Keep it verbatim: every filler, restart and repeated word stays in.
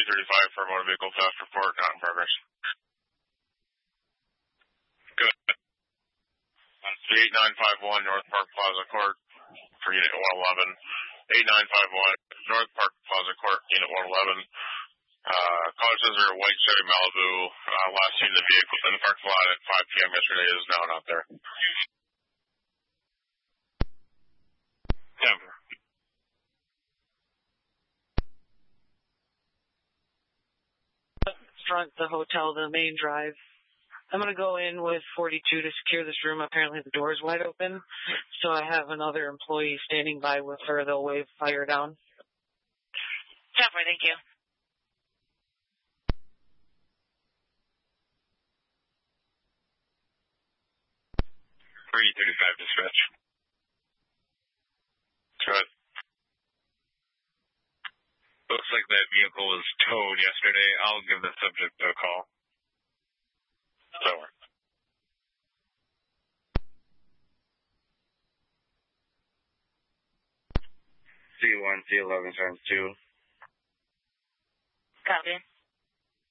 three thirty-five for a motor vehicle theft report, not in progress. Good. The eight nine five one North Park Plaza Court for Unit one eleven. eight nine five one North Park Plaza Court, Unit one eleven. Uh, caller says they're a white Chevy Malibu. Uh, last seen the vehicle in the parking lot at five p.m. yesterday is now not there. Denver. Front the hotel, the main drive. I'm going to go in with forty-two to secure this room. Apparently the door is wide open, so I have another employee standing by with her. They'll wave fire down. Software, thank you. three thirty-five dispatch. Good. Looks like that vehicle was towed yesterday. I'll give the subject a call. Over. C one, C eleven times two. Copy.